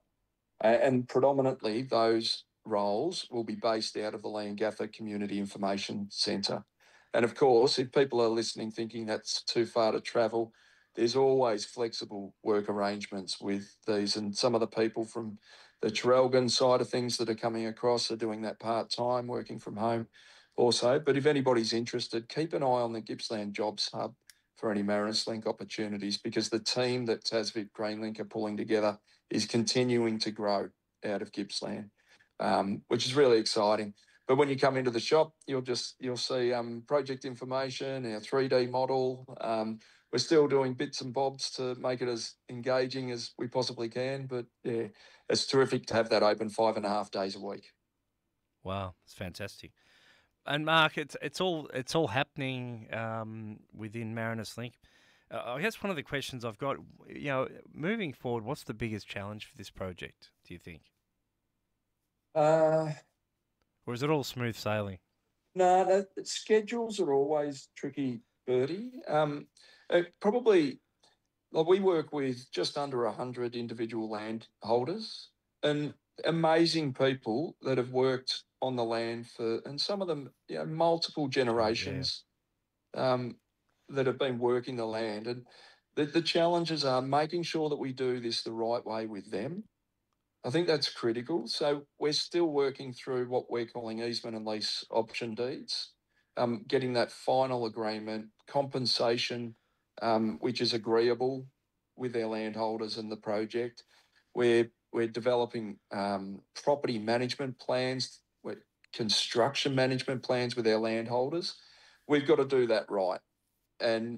Speaker 7: And predominantly those roles will be based out of the Leongatha Community Information Centre. And of course, if people are listening thinking that's too far to travel, there's always flexible work arrangements with these. And some of the people from the Traralgon side of things that are coming across are doing that part-time, working from home also. But if anybody's interested, keep an eye on the Gippsland Jobs Hub for any Marinus Link opportunities, because the team that Tasvic Greenlink are pulling together is continuing to grow out of Gippsland, which is really exciting. But when you come into the shop, you'll see project information, our 3D model. We're still doing bits and bobs to make it as engaging as we possibly can. But yeah, it's terrific to have that open 5.5 days a week.
Speaker 1: Wow, it's fantastic. And Mark, it's all happening within Marinus Link. I guess one of the questions I've got, moving forward, what's the biggest challenge for this project, do you think?
Speaker 7: Or
Speaker 1: is it all smooth sailing?
Speaker 7: No, schedules are always tricky, Bertie. Probably, we work with just under 100 individual landholders and amazing people that have worked on the land and some of them, multiple generations that have been working the land. And the challenges are making sure that we do this the right way with them. I think that's critical. So we're still working through what we're calling easement and lease option deeds, getting that final agreement, compensation, which is agreeable with our landholders and the project. We're developing property management plans, construction management plans with our landholders. We've got to do that right. And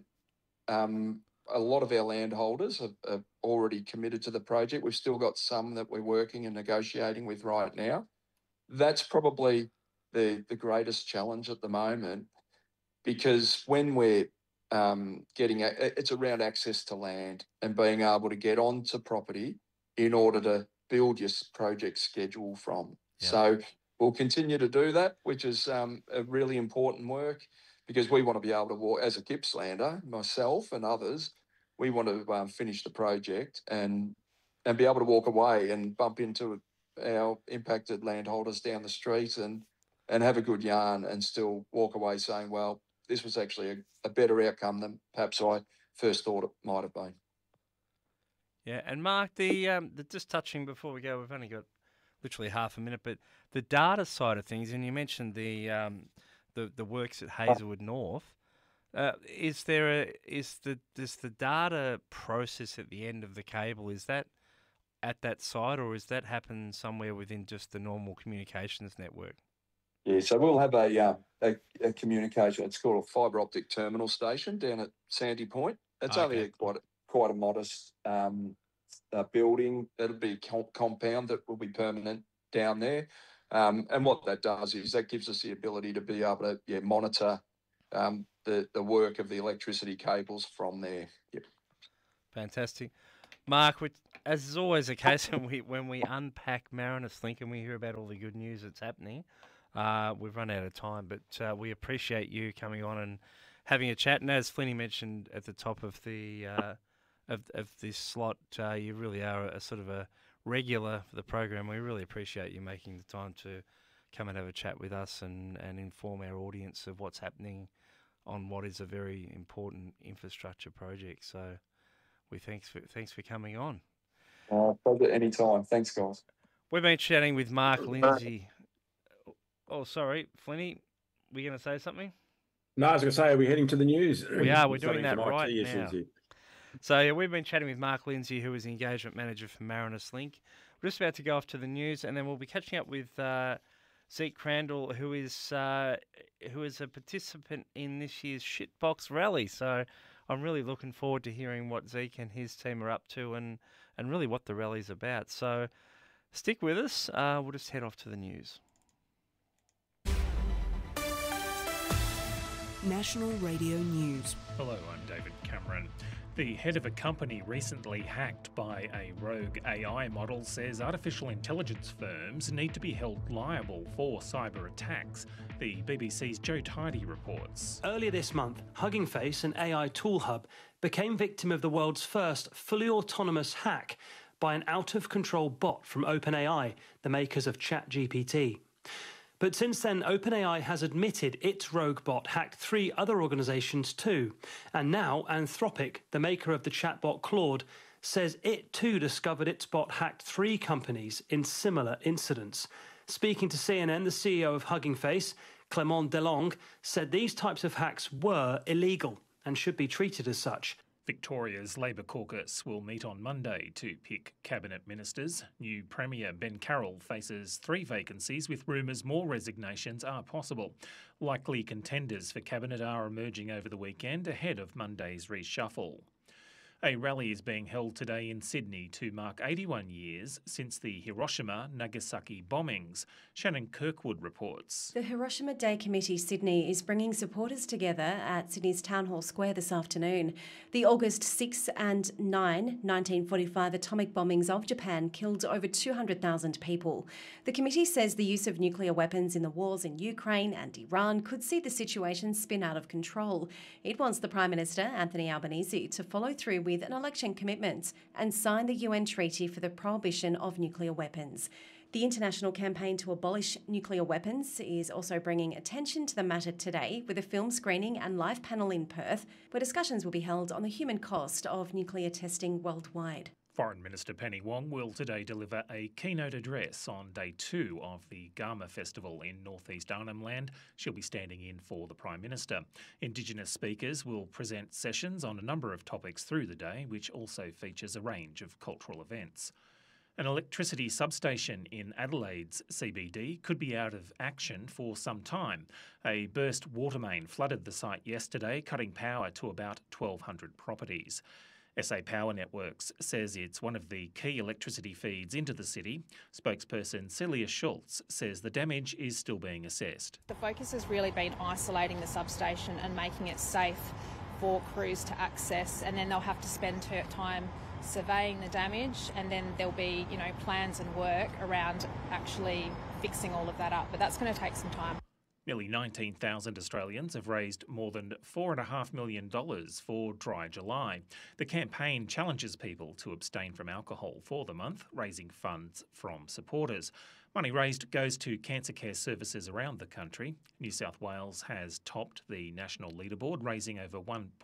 Speaker 7: a lot of our landholders have already committed to the project. We've still got some that we're working and negotiating with right now. That's probably the greatest challenge at the moment, because when we're it's around access to land and being able to get onto property in order to build your project schedule from. Yep. So we'll continue to do that, which is a really important work, because we want to be able to walk, as a Gippslander, myself and others, we want to finish the project and be able to walk away and bump into our impacted landholders down the street and have a good yarn and still walk away saying, well, this was actually a better outcome than perhaps I first thought it might have been.
Speaker 1: Yeah, and Mark, the just touching before we go, we've only got literally half a minute, but the data side of things, and you mentioned the works at Hazelwood North. Does the data process at the end of the cable, is that at that site, or is that happen somewhere within just the normal communications network?
Speaker 7: Yeah, so we'll have a communication. It's called a fibre optic terminal station down at Sandy Point. It's only quite a modest building. It'll be a compound that will be permanent down there. And what that does is that gives us the ability to be able to monitor the work of the electricity cables from there. Yep.
Speaker 1: Fantastic. Mark, as is always the case when we unpack Marinus Link and we hear about all the good news that's happening, we've run out of time, but we appreciate you coming on and having a chat. And as Flinny mentioned at the top of the of this slot, you really are a sort of a regular for the program. We really appreciate you making the time to come and have a chat with us and inform our audience of what's happening on what is a very important infrastructure project. So thanks for coming on.
Speaker 7: Pleasure anytime. Thanks, guys.
Speaker 1: We've been chatting with Mark Lindsay. Oh, sorry, Flinny, were you going to say something?
Speaker 3: No, I was going to say, are we heading to the news?
Speaker 1: We are. We're doing that
Speaker 3: some
Speaker 1: right
Speaker 3: IT
Speaker 1: now.
Speaker 3: issues here.
Speaker 1: So yeah, we've been chatting with Mark Lindsay, who is the engagement manager for Marinus Link. We're just about to go off to the news, and then we'll be catching up with Zeke Crandall, who is a participant in this year's Shitbox Rally. So I'm really looking forward to hearing what Zeke and his team are up to and really what the rally's about. So stick with us. We'll just head off to the news.
Speaker 8: National Radio News.
Speaker 9: Hello, I'm David Cameron. The head of a company recently hacked by a rogue AI model says artificial intelligence firms need to be held liable for cyber attacks. The BBC's Joe Tidy reports.
Speaker 10: Earlier this month, Hugging Face, an AI tool hub, became victim of the world's first fully autonomous hack by an out-of-control bot from OpenAI, the makers of ChatGPT. But since then, OpenAI has admitted its rogue bot hacked 3 other organisations too. And now Anthropic, the maker of the chatbot Claude, says it too discovered its bot hacked 3 companies in similar incidents. Speaking to CNN, the CEO of Hugging Face, Clément Delong, said these types of hacks were illegal and should be treated as such.
Speaker 9: Victoria's Labor caucus will meet on Monday to pick cabinet ministers. New Premier Ben Carroll faces 3 vacancies with rumours more resignations are possible. Likely contenders for cabinet are emerging over the weekend ahead of Monday's reshuffle. A rally is being held today in Sydney to mark 81 years since the Hiroshima-Nagasaki bombings. Shannon Kirkwood reports.
Speaker 11: The Hiroshima Day Committee Sydney is bringing supporters together at Sydney's Town Hall Square this afternoon. The August 6 and 9, 1945 atomic bombings of Japan killed over 200,000 people. The committee says the use of nuclear weapons in the wars in Ukraine and Iran could see the situation spin out of control. It wants the Prime Minister, Anthony Albanese, to follow through with an election commitment and sign the UN Treaty for the Prohibition of Nuclear Weapons. The international campaign to abolish nuclear weapons is also bringing attention to the matter today with a film screening and live panel in Perth, where discussions will be held on the human cost of nuclear testing worldwide.
Speaker 9: Foreign Minister Penny Wong will today deliver a keynote address on day 2 of the Garma Festival in northeast Arnhem Land. She'll be standing in for the Prime Minister. Indigenous speakers will present sessions on a number of topics through the day, which also features a range of cultural events. An electricity substation in Adelaide's CBD could be out of action for some time. A burst water main flooded the site yesterday, cutting power to about 1,200 properties. SA Power Networks says it's one of the key electricity feeds into the city. Spokesperson Celia Schultz says the damage is still being assessed.
Speaker 12: The focus has really been isolating the substation and making it safe for crews to access, and then they'll have to spend time surveying the damage, and then there'll be, plans and work around actually fixing all of that up. But that's going to take some time.
Speaker 9: Nearly 19,000 Australians have raised more than $4.5 million for Dry July. The campaign challenges people to abstain from alcohol for the month, raising funds from supporters. Money raised goes to cancer care services around the country. New South Wales has topped the national leaderboard, raising over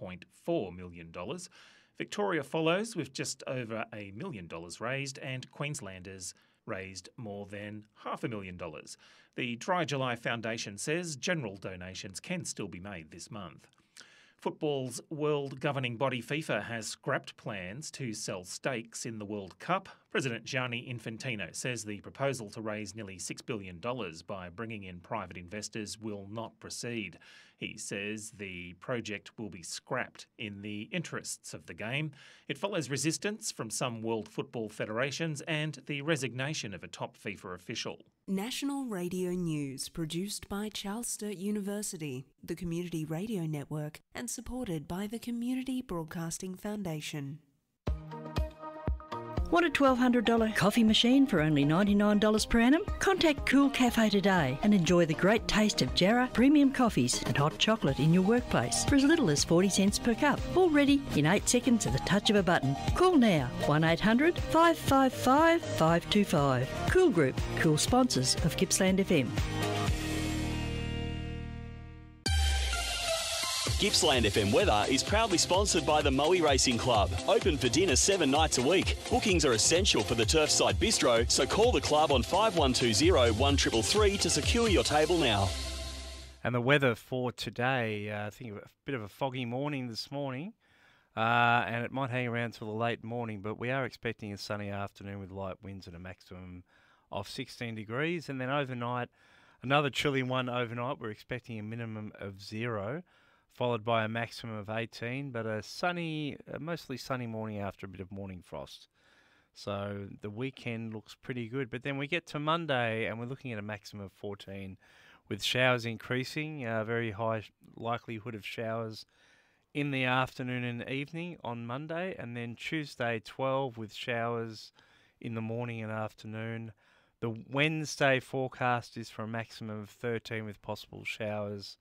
Speaker 9: $1.4 million. Victoria follows with just over $1 million raised, and Queenslanders raised more than $500,000. The Dry July Foundation says general donations can still be made this month. Football's world governing body FIFA has scrapped plans to sell stakes in the World Cup. President Gianni Infantino says the proposal to raise nearly $6 billion by bringing in private investors will not proceed. He says the project will be scrapped in the interests of the game. It follows resistance from some World Football federations and the resignation of a top FIFA official.
Speaker 8: National Radio News, produced by Charles Sturt University, the Community Radio Network, and supported by the Community Broadcasting Foundation.
Speaker 13: Want a $1,200 coffee machine for only $99 per annum? Contact Cool Cafe today and enjoy the great taste of Jarrah premium coffees and hot chocolate in your workplace for as little as 40 cents per cup. All ready in 8 seconds at the touch of a button. Call now, 1800 555 525. Cool Group, cool sponsors of Gippsland FM.
Speaker 14: Gippsland FM weather is proudly sponsored by the Moe Racing Club. Open for dinner 7 nights a week. Bookings are essential for the Turfside Bistro, so call the club on 5120 1333 to secure your table now.
Speaker 1: And the weather for today, I think a bit of a foggy morning this morning, and it might hang around till the late morning, but we are expecting a sunny afternoon with light winds and a maximum of 16 degrees. And then overnight, another chilly one overnight. We're expecting a minimum of 0. Followed by a maximum of 18, but a sunny, mostly sunny morning after a bit of morning frost. So the weekend looks pretty good. But then we get to Monday and we're looking at a maximum of 14 with showers increasing, very high likelihood of showers in the afternoon and evening on Monday. And then Tuesday, 12 with showers in the morning and afternoon. The Wednesday forecast is for a maximum of 13 with possible showers.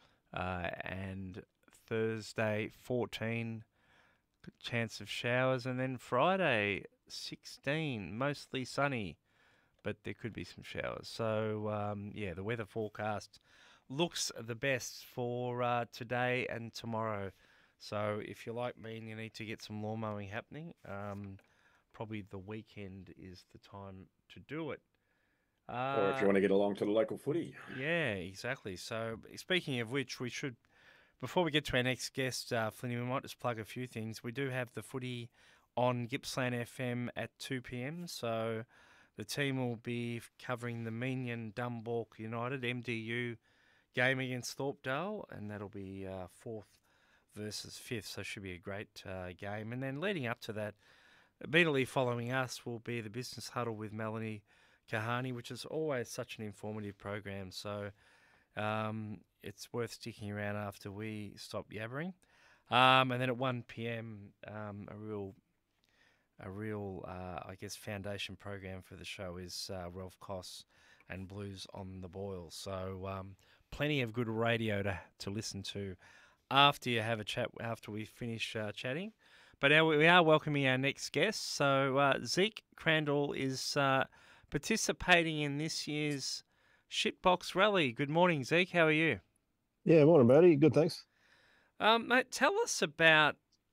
Speaker 1: And Thursday, 14 chance of showers. And then Friday, 16, mostly sunny, but there could be some showers. So, the weather forecast looks the best for today and tomorrow. So if you're like me and you need to get some lawn mowing happening, probably the weekend is the time to do it.
Speaker 3: Or if you want to get along to the local footy.
Speaker 1: Yeah, exactly. So speaking of which, we should, before we get to our next guest, Flinny, we might just plug a few things. We do have the footy on Gippsland FM at 2 p.m. So the team will be covering the Meenian Dumbalk United MDU game against Thorpedale, and that'll be 4th versus 5th. So it should be a great game. And then leading up to that, immediately following us will be the Business Huddle with Melanie Kahani, which is always such an informative program. So it's worth sticking around after we stop yabbering. And then at 1 p.m, a real foundation program for the show is Ralph Koss and Blues on the Boil. So plenty of good radio to listen to after you have a chat, after we finish chatting. But now we are welcoming our next guest. So Zeke Crandall is participating in this year's Shitbox Rally. Good morning, Zeke. How are you?
Speaker 15: Yeah, morning, buddy. Good, thanks.
Speaker 1: Mate, tell us about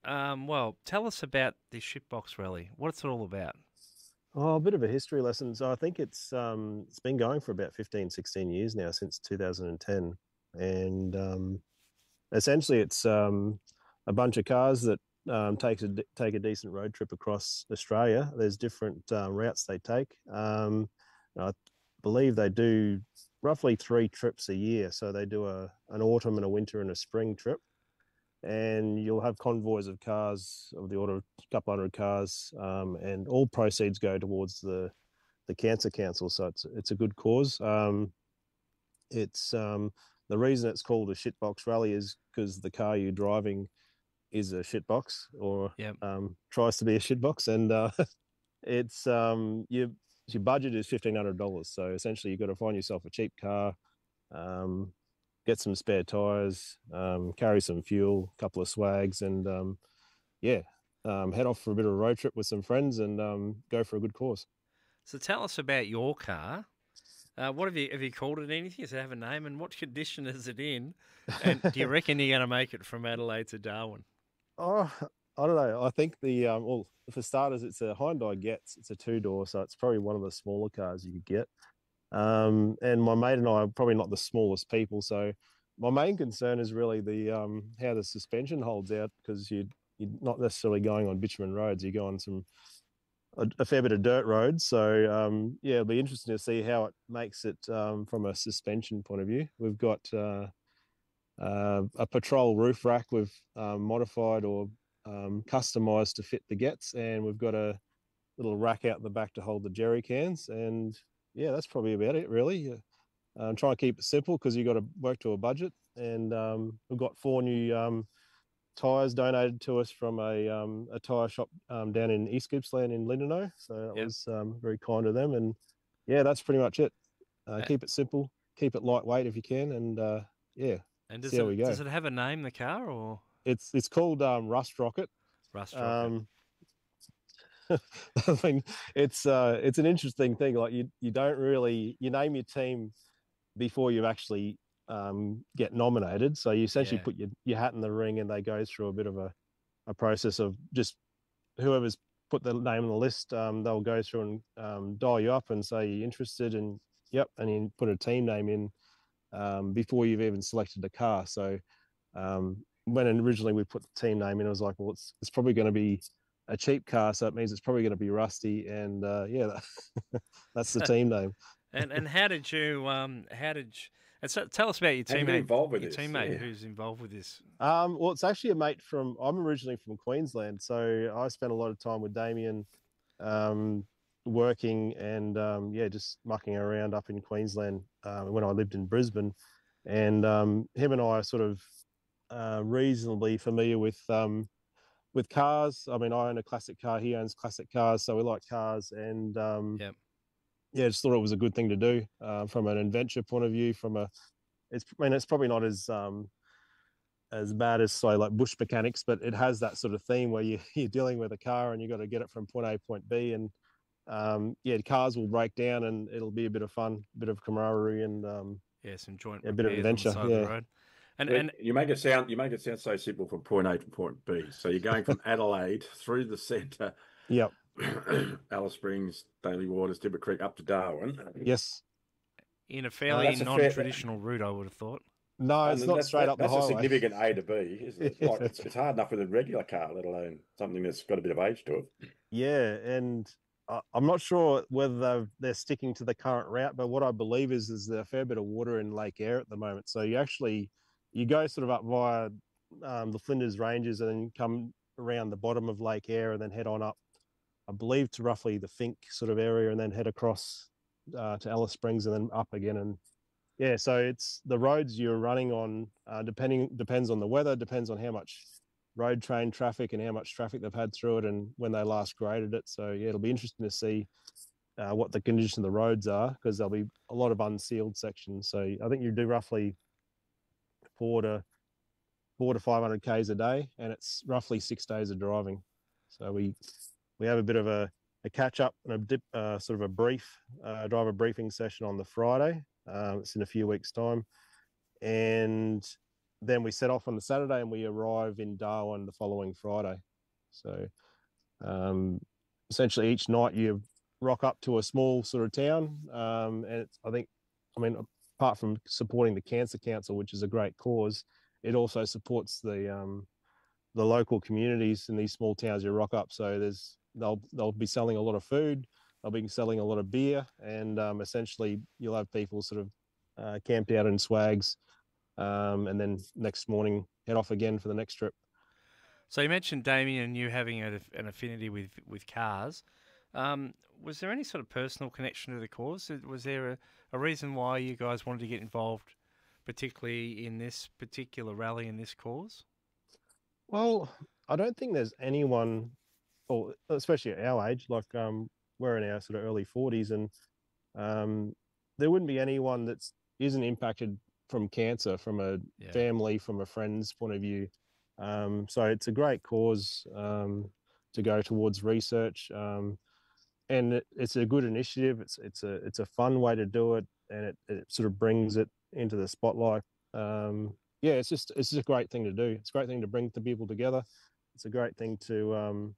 Speaker 1: the Shitbox Rally. What's it all about?
Speaker 15: Oh, a bit of a history lesson. So I think it's been going for about 15, 16 years now, since 2010. And essentially it's a bunch of cars that take a decent road trip across Australia. There's different routes they take. I believe they do roughly 3 trips a year. So they do an autumn and a winter and a spring trip. And you'll have convoys of cars of the order of a couple hundred cars, and all proceeds go towards the Cancer Council. So it's a good cause. It's the reason it's called a Shitbox Rally is because the car you're driving is a shitbox, or tries to be a shitbox, and it's your budget is $1,500. So essentially, you've got to find yourself a cheap car, get some spare tires, carry some fuel, a couple of swags, and head off for a bit of a road trip with some friends and go for a good cause.
Speaker 1: So tell us about your car. What have you called it anything? Does it have a name, and what condition is it in? And do you reckon you're going to make it from Adelaide to Darwin?
Speaker 15: Oh, I don't know. I think for starters, it's a Hyundai Getz. It's a 2-door, so it's probably one of the smaller cars you could get. And my mate and I are probably not the smallest people, so my main concern is really the how the suspension holds out, because you're not necessarily going on bitumen roads. You go on some a fair bit of dirt roads. So yeah, it'll be interesting to see how it makes it from a suspension point of view. We've got a patrol roof rack we've modified or customized to fit the Gets, and we've got a little rack out the back to hold the jerry cans. And yeah, that's probably about it, really. Try and keep it simple because you've got to work to a budget. And we've got 4 new tyres donated to us from a tyre shop down in East Gippsland in Lindenow. So that was very kind of them. And yeah, that's pretty much it. Keep it simple, keep it lightweight if you can, and yeah.
Speaker 1: And does
Speaker 15: see how we go.
Speaker 1: Does it have a name, the car, or
Speaker 15: it's called Rust Rocket?
Speaker 1: Rust Rocket.
Speaker 15: I mean, it's an interesting thing. Like you don't really you name your team before you actually get nominated. So you essentially put your hat in the ring, and they go through a bit of a process of just whoever's put the name on the list, they'll go through and dial you up and say you're interested, and yep, and you put a team name in before you've even selected the car. So when originally we put the team name in, it was like, well, it's probably going to be a cheap car, so it means it's probably going to be rusty, and yeah, that's the team name.
Speaker 1: And how did you and so tell us about your teammate who's involved with this.
Speaker 15: Well, it's actually a mate I'm originally from Queensland, so I spent a lot of time with Damien working and just mucking around up in Queensland when I lived in Brisbane, and him and I are sort of reasonably familiar with cars. I mean, I own a classic car, he owns classic cars, so we like cars, and just thought it was a good thing to do from an adventure point of view. It's probably not as bad as, say, like bush mechanics, but it has that sort of theme where you're dealing with a car and you've got to get it from point A to point B, and cars will break down, and it'll be a bit of fun, a bit of camaraderie, and
Speaker 1: some joint
Speaker 15: a bit of adventure.
Speaker 1: On the side of the road. And
Speaker 3: you make it sound so simple from point A to point B. So you're going from Adelaide through the centre.
Speaker 15: Yep.
Speaker 3: Alice Springs, Daly Waters, Dibba Creek, up to Darwin.
Speaker 15: Yes.
Speaker 1: In a fairly non-traditional route, I would have thought.
Speaker 15: No, it's not straight up the highway.
Speaker 3: That's a significant A to B, isn't it? Like, it's hard enough with a regular car, let alone something that's got a bit of age to it.
Speaker 15: Yeah, and I'm not sure whether they're sticking to the current route, but what I believe is there's a fair bit of water in Lake Eyre at the moment. So you go sort of up via the Flinders Ranges and then come around the bottom of Lake Eyre and then head on up, I believe, to roughly the Fink sort of area, and then head across to Alice Springs and then up again. And yeah, so it's the roads you're running on, depends on the weather, depends on how much road train traffic and how much traffic they've had through it and when they last graded it. So yeah, it'll be interesting to see what the condition of the roads are, because there'll be a lot of unsealed sections. So I think you do roughly 400 to 500 Ks a day, and it's roughly 6 days of driving. So we have a bit of a catch up and sort of a brief driver briefing session on the Friday. It's in a few weeks' time, and then we set off on the Saturday and we arrive in Darwin the following Friday. So essentially each night you rock up to a small sort of town, and I mean, apart from supporting the Cancer Council, which is a great cause, it also supports the local communities in these small towns you rock up. So they'll be selling a lot of food, they'll be selling a lot of beer, and essentially you'll have people sort of camped out in swags, and then next morning head off again for the next trip.
Speaker 1: So you mentioned, Damien, and you having an affinity with cars. Was there any sort of personal connection to the cause? Was there a reason why you guys wanted to get involved, particularly in this particular rally and this cause?
Speaker 15: Well, I don't think there's anyone, or especially at our age, like we're in our sort of early 40s, and there wouldn't be anyone that isn't impacted from cancer, from a family, from a friend's point of view. So it's a great cause to go towards research, and it's a good initiative. It's a fun way to do it, and it sort of brings it into the spotlight. It's just a great thing to do. It's a great thing to bring the people together. It's a great thing to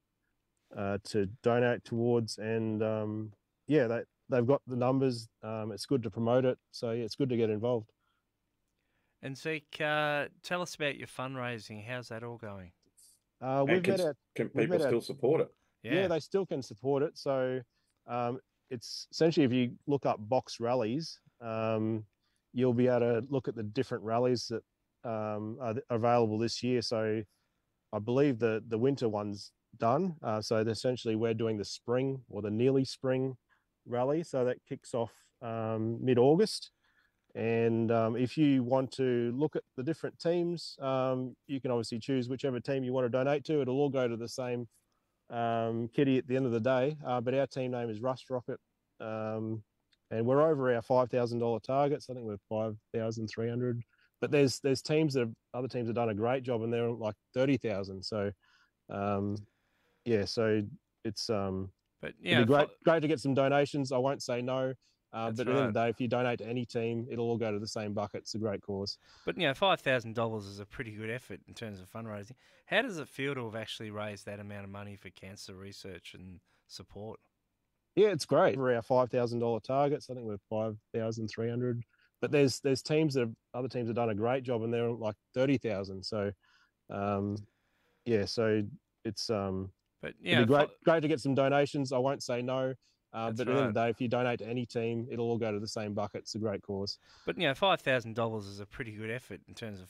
Speaker 15: donate towards, and they've got the numbers. It's good to promote it, so yeah, it's good to get involved.
Speaker 1: And Zeke, tell us about your fundraising. How's that all going?
Speaker 3: Can people still support it?
Speaker 15: Yeah, they still can support it. So it's essentially, if you look up box rallies, you'll be able to look at the different rallies that are available this year. So I believe the winter one's done. So essentially we're doing the spring or the nearly spring rally. So that kicks off mid-August. And if you want to look at the different teams, you can obviously choose whichever team you want to donate to. It'll all go to the same kitty at the end of the day. But our team name is Rust Rocket. And we're over our $5,000 targets. I think we're 5,300. But there's teams other teams have done a great job, and they're like 30,000. So so it's
Speaker 1: but
Speaker 15: it'd be great to get some donations. I won't say no. But at the end of the
Speaker 1: right.
Speaker 15: day, if you donate to any team, it'll all go to the same bucket. It's a great cause.
Speaker 1: But, $5,000 is a pretty good effort in terms of fundraising. How does it feel to have actually raised that amount of money for cancer research and support?
Speaker 15: Yeah, it's great. For our $5,000 targets, I think we're 5,300. But there's teams other teams have done a great job, and they're like 30,000. So, so it's
Speaker 1: but
Speaker 15: it'd be great to get some donations. I won't say no. But at the end of
Speaker 1: right.
Speaker 15: the day, if you donate to any team, it'll all go to the same bucket. It's a great cause.
Speaker 1: But, $5,000 is a pretty good effort in terms of